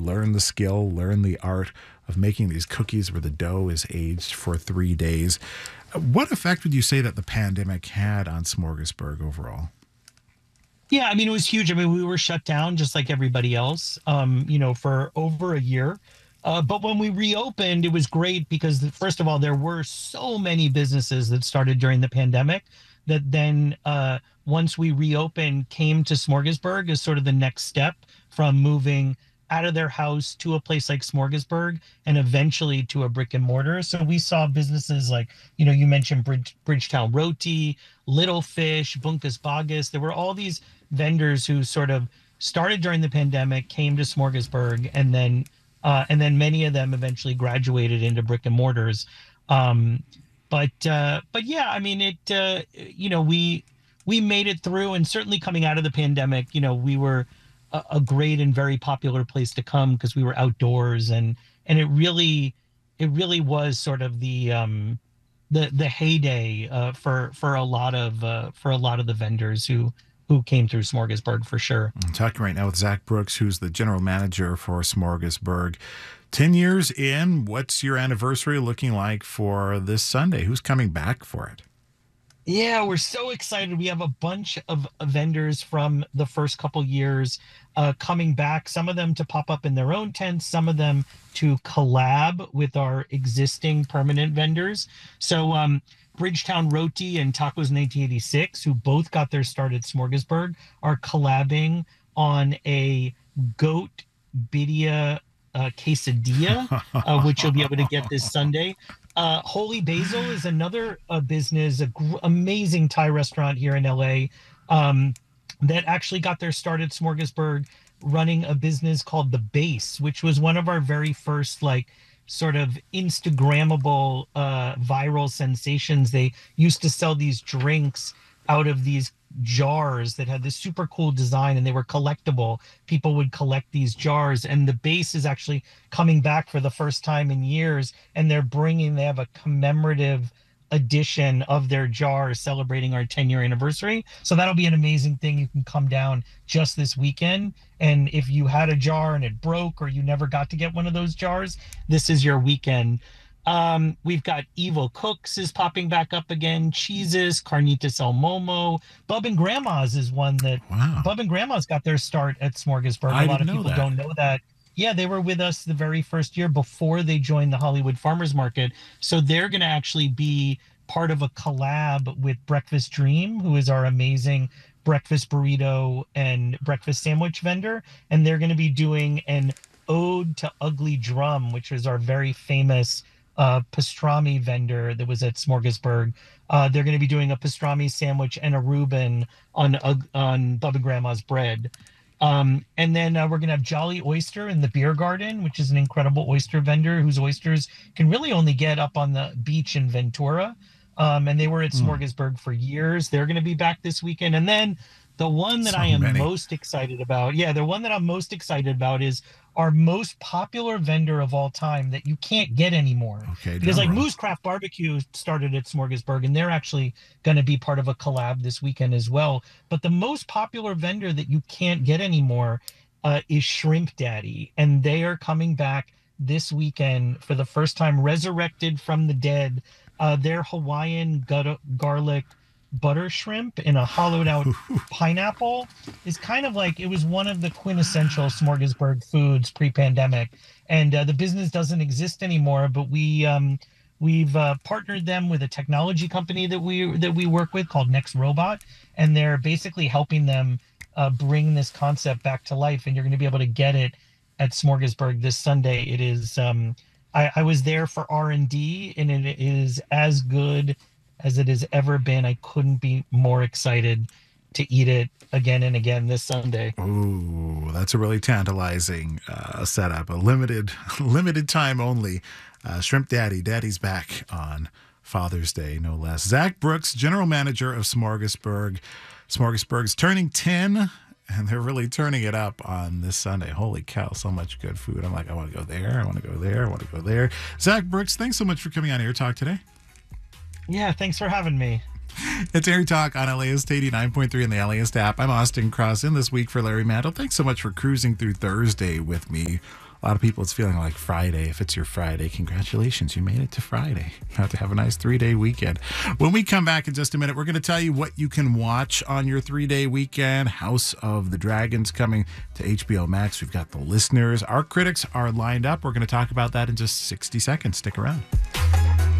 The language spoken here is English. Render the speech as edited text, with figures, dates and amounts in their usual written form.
learn the skill, learn the art of making these cookies where the dough is aged for 3 days. What effect would you say that the pandemic had on Smorgasburg overall? Yeah, I mean, it was huge. I mean, we were shut down just like everybody else, for over a year. But when we reopened, it was great because, first of all, there were so many businesses that started during the pandemic that then, once we reopened, came to Smorgasburg as sort of the next step from moving out of their house to a place like Smorgasburg and eventually to a brick and mortar. So we saw businesses like, you mentioned Bridgetown Roti, Little Fish, Bunkus Bagus. There were all these vendors who sort of started during the pandemic, came to Smorgasburg, and then many of them eventually graduated into brick and mortars. But yeah, I mean, we made it through, and certainly coming out of the pandemic, we were a great and very popular place to come because we were outdoors, and it really was sort of the heyday for a lot of the vendors who came through Smorgasburg for sure. I'm talking right now with Zach Brooks, who's the general manager for Smorgasburg. 10 years in, what's your anniversary looking like for this Sunday? Who's coming back for it? Yeah, we're so excited. We have a bunch of vendors from the first couple years coming back, some of them to pop up in their own tents, some of them to collab with our existing permanent vendors. So Bridgetown Roti and Tacos 1986, who both got their start at Smorgasburg, are collabing on a goat bidia quesadilla, which you'll be able to get this Sunday. Holy Basil is another business, amazing Thai restaurant here in LA, that actually got their start at Smorgasburg, running a business called The Base, which was one of our very first sort of Instagrammable viral sensations. They used to sell these drinks out of these jars that had this super cool design, and they were collectible. People would collect these jars, and The Base is actually coming back for the first time in years, and they have a commemorative edition of their jars celebrating our 10-year anniversary. So that'll be an amazing thing. You can come down just this weekend, and if you had a jar and it broke or you never got to get one of those jars, this is your weekend. We've got Evil Cooks is popping back up again. Cheeses, Carnitas El Momo. Bub and Grandma's is one that Bub and Grandma's got their start at Smorgasburg. A lot of people don't know that. Yeah, they were with us the very first year before they joined the Hollywood Farmers Market. So they're going to actually be part of a collab with Breakfast Dream, who is our amazing breakfast burrito and breakfast sandwich vendor. And they're going to be doing an ode to Ugly Drum, which is our very famous pastrami vendor that was at Smorgasburg. They're going to be doing a pastrami sandwich and a Reuben on Bub and Grandma's bread. And then we're going to have Jolly Oyster in the Beer Garden, which is an incredible oyster vendor whose oysters can really only get up on the beach in Ventura. And they were at Smorgasburg for years. They're going to be back this weekend. And then the one that I am most excited about, the one that I'm most excited about is our most popular vendor of all time that you can't get anymore. Okay, because Moose Craft Barbecue started at Smorgasburg, and they're actually going to be part of a collab this weekend as well. But the most popular vendor that you can't get anymore is Shrimp Daddy, and they are coming back this weekend for the first time, resurrected from the dead. Their Hawaiian garlic butter shrimp in a hollowed out pineapple is kind of it was one of the quintessential Smorgasburg foods pre-pandemic, and the business doesn't exist anymore, but we've partnered them with a technology company that we work with called Next Robot, and they're basically helping them bring this concept back to life, and you're going to be able to get it at Smorgasburg this Sunday. It is I was there for R&D, and it is as good as it has ever been. I couldn't be more excited to eat it again and again this Sunday. Oh, that's a really tantalizing setup. A limited time only. Shrimp Daddy's back on Father's Day, no less. Zach Brooks, general manager of Smorgasburg. Smorgasburg's turning 10, and they're really turning it up on this Sunday. Holy cow, so much good food. I'm like, I want to go there, I want to go there, I want to go there. Zach Brooks, thanks so much for coming on Air Talk today. Yeah, thanks for having me. It's Air Talk on LAist 89.3 and the LAist app. I'm Austin Cross in this week for Larry Mantle. Thanks so much for cruising through Thursday with me A lot of people, it's feeling like Friday. If it's your Friday, congratulations, you made it to Friday. Have to have a nice 3-day weekend. When we come back in just a minute, we're going to tell you what you can watch on your 3-day weekend. House of the Dragons coming to HBO Max. We've got the listeners. Our critics are lined up. We're going to talk about that in just 60 seconds. Stick around.